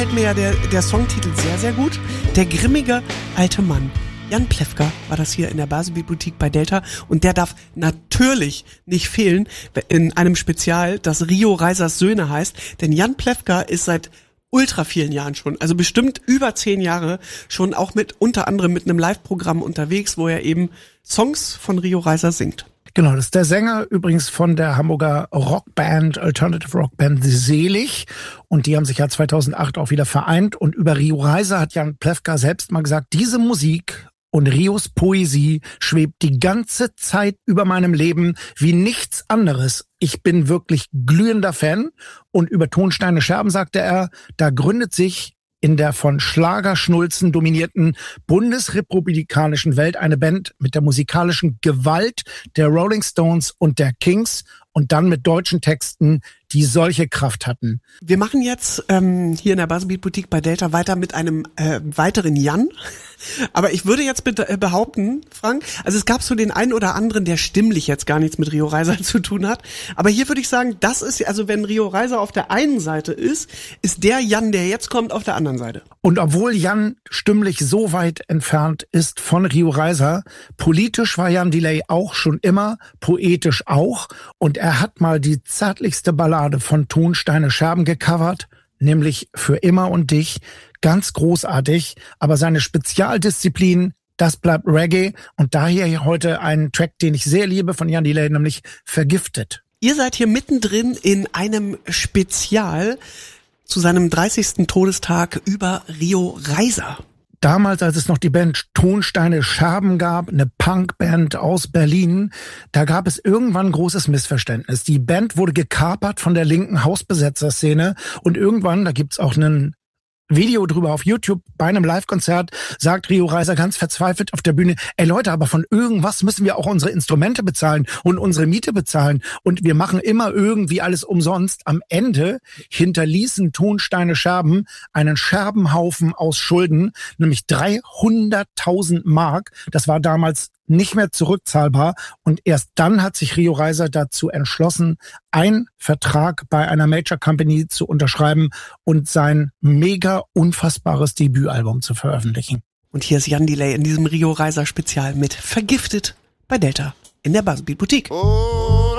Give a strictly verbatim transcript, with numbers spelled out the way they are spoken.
Gefällt mir ja der, der Songtitel sehr, sehr gut. Der grimmige alte Mann. Jan Plewka war das hier in der Baselbibliothek bei Delta und der darf natürlich nicht fehlen in einem Spezial, das Rio Reisers Söhne heißt, denn Jan Plewka ist seit ultra vielen Jahren schon, also bestimmt über zehn Jahre schon auch mit unter anderem mit einem Live-Programm unterwegs, wo er eben Songs von Rio Reiser singt. Genau, das ist der Sänger übrigens von der Hamburger Rockband, Alternative Rockband Selig. Und die haben sich ja zweitausendacht auch wieder vereint. Und über Rio Reiser hat Jan Plewka selbst mal gesagt, diese Musik und Rios Poesie schwebt die ganze Zeit über meinem Leben wie nichts anderes. Ich bin wirklich glühender Fan. Und über Tonsteine Scherben sagte er, da gründet sich in der von Schlagerschnulzen dominierten bundesrepublikanischen Welt eine Band mit der musikalischen Gewalt der Rolling Stones und der Kings und dann mit deutschen Texten, die solche Kraft hatten. Wir machen jetzt ähm, hier in der Baselbibliothek bei Delta weiter mit einem äh, weiteren Jan. Aber ich würde jetzt be- behaupten, Frank, also es gab so den einen oder anderen, der stimmlich jetzt gar nichts mit Rio Reiser zu tun hat. Aber hier würde ich sagen, das ist, also wenn Rio Reiser auf der einen Seite ist, ist der Jan, der jetzt kommt, auf der anderen Seite. Und obwohl Jan stimmlich so weit entfernt ist von Rio Reiser, politisch war Jan Delay auch schon immer, poetisch auch. Und er hat mal die zärtlichste Ballade von Tonsteine Scherben gecovert, nämlich Für immer und dich. Ganz großartig, aber seine Spezialdisziplin, das bleibt Reggae. Und daher heute einen Track, den ich sehr liebe von Jan Delay, nämlich Vergiftet. Ihr seid hier mittendrin in einem Spezial zu seinem dreißigsten Todestag über Rio Reiser. Damals, als es noch die Band Tonsteine Scherben gab, eine Punkband aus Berlin, da gab es irgendwann ein großes Missverständnis. Die Band wurde gekapert von der linken Hausbesetzerszene und irgendwann, da gibt's auch einen Video drüber auf YouTube bei einem Live-Konzert, sagt Rio Reiser ganz verzweifelt auf der Bühne, ey Leute, aber von irgendwas müssen wir auch unsere Instrumente bezahlen und unsere Miete bezahlen und wir machen immer irgendwie alles umsonst. Am Ende hinterließen Tonsteine Scherben einen Scherbenhaufen aus Schulden, nämlich dreihunderttausend Mark. Das war damals nicht mehr zurückzahlbar und erst dann hat sich Rio Reiser dazu entschlossen, einen Vertrag bei einer Major Company zu unterschreiben und sein mega unfassbares Debütalbum zu veröffentlichen. Und hier ist Jan Delay in diesem Rio Reiser Spezial mit Vergiftet bei Delta in der Baselbibliothek. Oh.